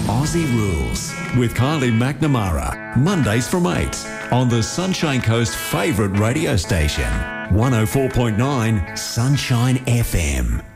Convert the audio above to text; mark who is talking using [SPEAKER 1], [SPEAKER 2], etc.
[SPEAKER 1] Aussie Rules with Kylie McNamara. Mondays from 8 on the Sunshine Coast favourite radio station, 104.9 Sunshine FM.